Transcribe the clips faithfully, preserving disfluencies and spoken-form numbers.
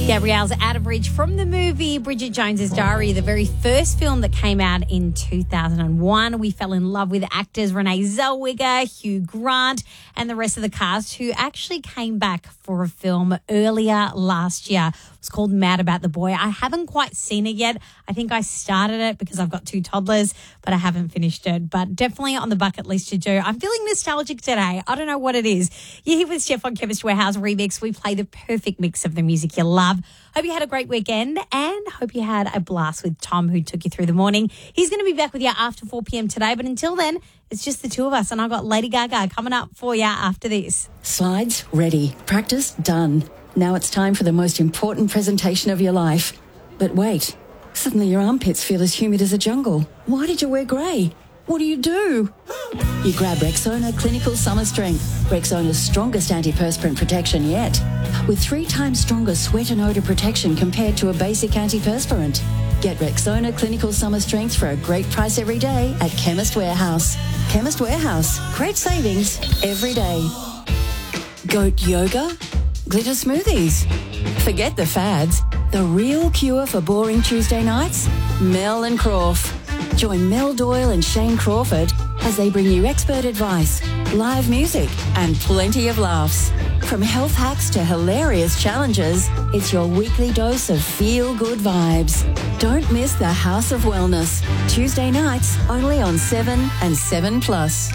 Gabrielle's Out of Reach from the movie Bridget Jones's Diary, the very first film that came out in two thousand one. We fell in love with actors Renee Zellweger, Hugh Grant, and the rest of the cast, who actually came back for a film earlier last year. It's called Mad About the Boy. I haven't quite seen it yet. I think I started it because I've got two toddlers, but I haven't finished it. But definitely on the bucket list to do. I'm feeling nostalgic today. I don't know what it is. You're here with Steph on Chemist Warehouse Remix. We play the perfect mix of the music you love. Hope you had a great weekend and hope you had a blast with Tom, who took you through the morning. He's going to be back with you after four p.m. today, but until then, it's just the two of us, and I've got Lady Gaga coming up for you after this. Slides ready. Practice done. Now it's time for the most important presentation of your life. But wait, suddenly your armpits feel as humid as a jungle. Why did you wear grey? What do you do? You grab Rexona Clinical Summer Strength, Rexona's strongest antiperspirant protection yet, with three times stronger sweat and odour protection compared to a basic antiperspirant. Get Rexona Clinical Summer Strength for a great price every day at Chemist Warehouse. Chemist Warehouse, great savings every day. Goat yoga? Glitter smoothies? Forget the fads. The real cure for boring Tuesday nights? Mel and Croft. Join Mel Doyle and Shane Crawford as they bring you expert advice, live music, and plenty of laughs. From health hacks to hilarious challenges, it's your weekly dose of feel-good vibes. Don't miss the House of Wellness. Tuesday nights, only on seven and seven plus.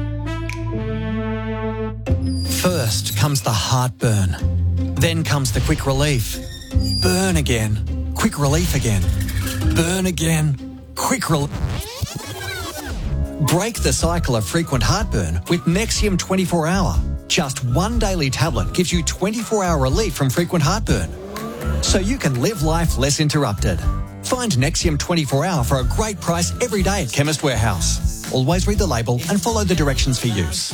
First comes the heartburn. Then comes the quick relief. Burn again. Quick relief again. Burn again. Quick relief. Break the cycle of frequent heartburn with Nexium twenty-four hour. Just one daily tablet gives you twenty-four hour relief from frequent heartburn, so you can live life less interrupted. Find Nexium twenty-four hour for a great price every day at Chemist Warehouse. Always read the label and follow the directions for use.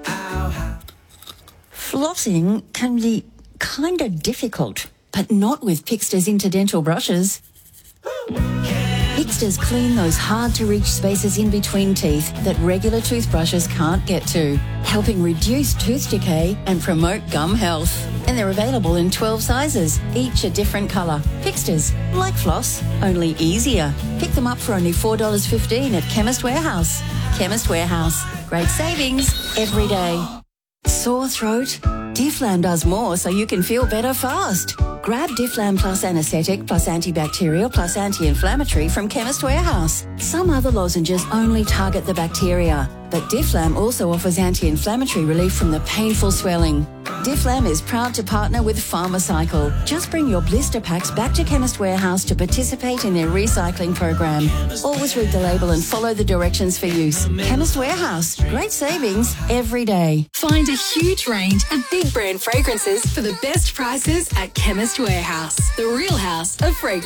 Flossing can be kind of difficult, but not with Pixter's Interdental brushes. Pixter's clean those hard-to-reach spaces in between teeth that regular toothbrushes can't get to, helping reduce tooth decay and promote gum health. And they're available in twelve sizes, each a different colour. Pixter's, like floss, only easier. Pick them up for only four dollars fifteen at Chemist Warehouse. Chemist Warehouse, great savings every day. Sore throat? Difflam does more so you can feel better fast. Grab Difflam Plus Anesthetic plus Antibacterial plus Anti-Inflammatory from Chemist Warehouse. Some other lozenges only target the bacteria, but Difflam also offers anti-inflammatory relief from the painful swelling. Difflam is proud to partner with Pharmacycle. Just bring your blister packs back to Chemist Warehouse to participate in their recycling program. Always read the label and follow the directions for use. Chemist Warehouse, great savings every day. Find a huge range of big brand fragrances for the best prices at Chemist Warehouse, the real house of fragrance.